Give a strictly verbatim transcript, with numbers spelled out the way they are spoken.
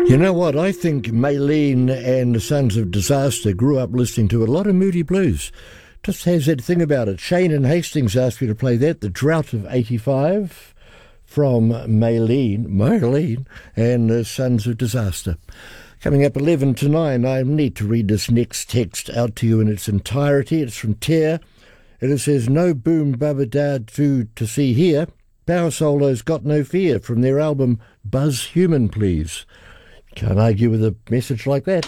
You know what? I think Maylene and the Sons of Disaster grew up listening to a lot of Moody Blues. Just has that thing about it. Shane and Hastings asked me to play that, The Drought of eighty-five, from Maylene, Maylene and the Sons of Disaster. Coming up eleven to nine, I need to read this next text out to you in its entirety. It's from Tear. It says, no boom bubba dad food to see here. Power Solo's Got No Fear from their album Buzz Human, please. Can't argue with a message like that.